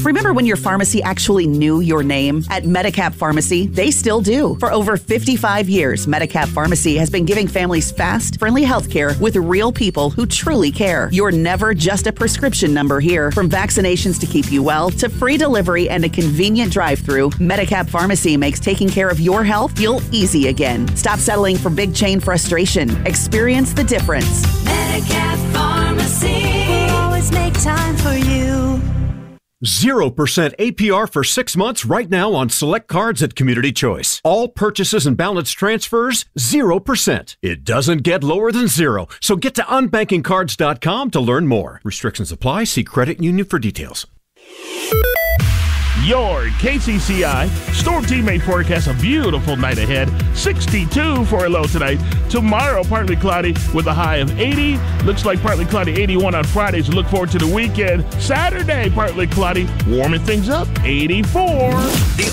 Remember when your pharmacy actually knew your name? At Medicap Pharmacy, they still do. For over 55 years, Medicap Pharmacy has been giving families fast, friendly healthcare with real people who truly care. You're never just a prescription number here. From vaccinations to keep you well, to free delivery and a convenient drive-thru, Medicap Pharmacy makes taking care of your health feel easy again. Stop settling for big chain frustration. Experience the difference. Medicap Pharmacy will always make time for you. 0% APR for 6 months right now on select cards at Community Choice. All purchases and balance transfers, 0%. It doesn't get lower than 0. So get to unbankingcards.com to learn more. Restrictions apply. See credit union for details. Your KCCI Storm Teammate forecast a beautiful night ahead. 62 for a low tonight. Tomorrow, partly cloudy with a high of 80. Looks like partly cloudy 81 on Fridays. Look forward to the weekend. Saturday, partly cloudy, warming things up, 84.